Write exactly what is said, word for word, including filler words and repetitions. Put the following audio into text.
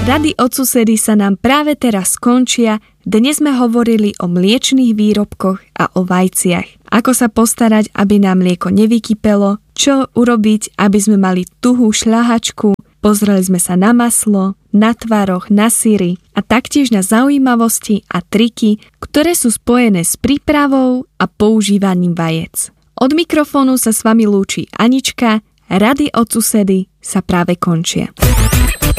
Rady od susedy sa nám práve teraz končia. Dnes sme hovorili o mliečnych výrobkoch a o vajciach. Ako sa postarať, aby nám mlieko nevykypelo, čo urobiť, aby sme mali tuhú šľahačku. Pozreli sme sa na maslo, na tvaroch, na syry a taktiež na zaujímavosti a triky, ktoré sú spojené s prípravou a používaním vajec. Od mikrofónu sa s vami lúči Anička. Rady od susedy sa práve končia.